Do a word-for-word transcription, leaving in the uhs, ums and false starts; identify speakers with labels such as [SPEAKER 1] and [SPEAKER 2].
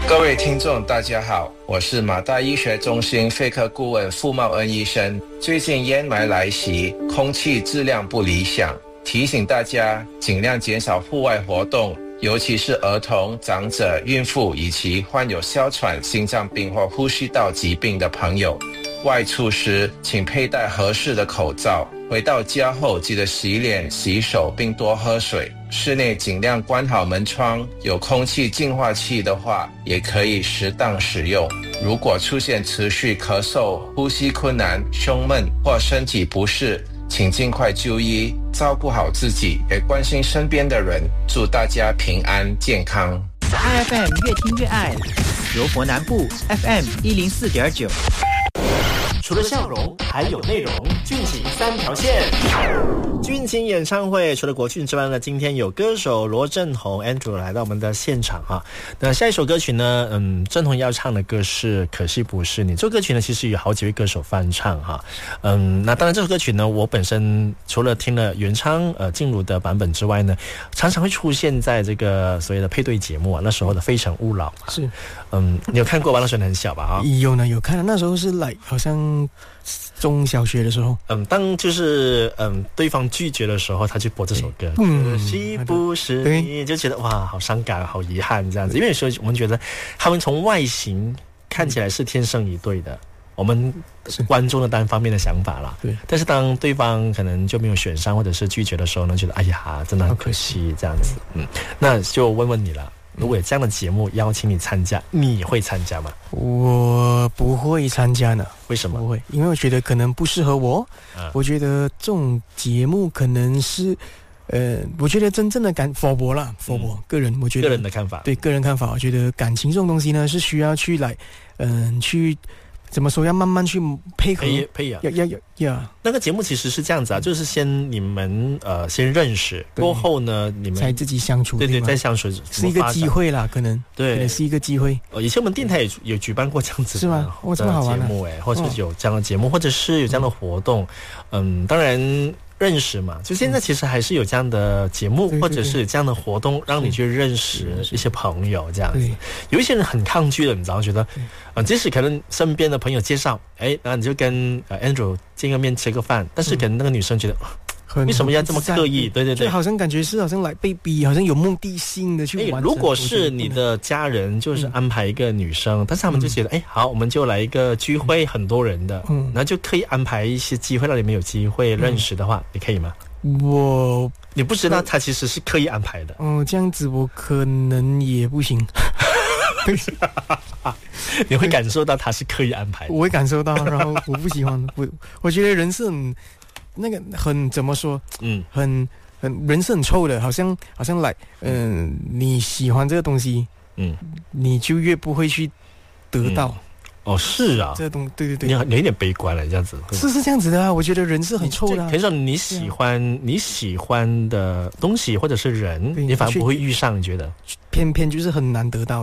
[SPEAKER 1] 各位听众大家好，我是马大医学中心肺科顾问傅茂恩医生。最近烟霾来袭，空气质量不理想，提醒大家尽量减少户外活动，尤其是儿童、长者、孕妇以及患有哮喘、心脏病或呼吸道疾病的朋友。外出时请佩戴合适的口罩，回到家后记得洗脸、洗手并多喝水。室内尽量关好门窗，有空气净化器的话也可以适当使用。如果出现持续咳嗽、呼吸困难、胸闷或身体不适，请尽快就医，照顾好自己，也关心身边的人。祝大家平安健康。
[SPEAKER 2] I F M 越听越爱，柔佛南部 F M 一零四点九。
[SPEAKER 3] 除了笑容，还有内容。俊情三条线，
[SPEAKER 4] 俊情演唱会除了国庆之外呢，今天有歌手罗振宏 Andrew 来到我们的现场哈。那下一首歌曲呢，嗯，振宏要唱的歌是《可惜不是你》。这首歌曲呢，其实有好几位歌手翻唱哈。嗯，那当然这首歌曲呢，我本身除了听了原唱呃静茹的版本之外呢，常常会出现在这个所谓的配对节目啊，那时候的《非诚勿扰》
[SPEAKER 5] 是，
[SPEAKER 4] 嗯，你有看过吧？那时候很小吧？啊，
[SPEAKER 5] 有呢，有看的。那时候是来好像中小学的时候，
[SPEAKER 4] 嗯，当就是嗯对方拒绝的时候，他就播这首歌，嗯，可惜不是你，就觉得哇，好伤感，好遗憾这样子。因为有时候我们觉得他们从外形看起来是天生一对的，我们观众的单方面的想法啦。对，但是当对方可能就没有选上或者是拒绝的时候呢，觉得哎呀，真的很可惜这样子。嗯，那就问问你了。如果有这样的节目邀请你参加，你会参加吗？
[SPEAKER 5] 我不会参加呢。
[SPEAKER 4] 为什么？
[SPEAKER 5] 不会，因为我觉得可能不适合我。啊、我觉得这种节目可能是，呃，我觉得真正的感佛博啦，佛博、嗯、个人，我觉得
[SPEAKER 4] 个人的看法，
[SPEAKER 5] 对个人看法，我觉得感情这种东西呢，是需要去来，嗯、呃，去。怎么说？要慢慢去配合，
[SPEAKER 4] 配配养，
[SPEAKER 5] 要要要要。
[SPEAKER 4] 那个节目其实是这样子啊，就是先你们呃先认识，过后呢你们
[SPEAKER 5] 才自己相处，
[SPEAKER 4] 对对，再相处
[SPEAKER 5] 是一个机会啦，可能对，可能是一个机会。
[SPEAKER 4] 呃，以前我们电台也有举办过这样子的，
[SPEAKER 5] 是吗？哦，这么好玩的
[SPEAKER 4] 节目哎，或者是有这样的节目，或者是有这样的活动，嗯，当然。认识嘛，就现在其实还是有这样的节目，嗯、或者是这样的活动，让你去认识一些朋友这样子。有一些人很抗拒的，你知道，觉得，呃，即使可能身边的朋友介绍，哎，那你就跟呃 Andrew 见个面吃个饭，但是可能那个女生觉得。嗯、为什么要这么刻意？对对对，
[SPEAKER 5] 就好像感觉是好像来被逼，好像有目的性的去完成。
[SPEAKER 4] 如果是你的家人，就是安排一个女生，嗯、但是他们就觉得，哎、嗯，好，我们就来一个聚会，很多人的，嗯，然后就可以安排一些机会让你们有机会认识的话，嗯、你可以吗？
[SPEAKER 5] 我
[SPEAKER 4] 你不知道他其实是刻意安排的。
[SPEAKER 5] 哦，这样子我可能也不行。
[SPEAKER 4] 你会感受到他是刻意安排的，
[SPEAKER 5] 我会感受到，然后我不喜欢，我我觉得人是很。那个很怎么说？嗯，很很人是很臭的，好像好像来，嗯、呃，你喜欢这个东西，嗯，你就越不会去得到。
[SPEAKER 4] 嗯、哦，是啊，
[SPEAKER 5] 这个东对对对，
[SPEAKER 4] 你你有点悲观了，这样子
[SPEAKER 5] 是是这样子的啊。我觉得人是很臭的、啊。
[SPEAKER 4] 可是说你喜欢、啊、你喜欢的东西或者是人，你反而不会遇上，你觉得
[SPEAKER 5] 偏偏就是很难得到。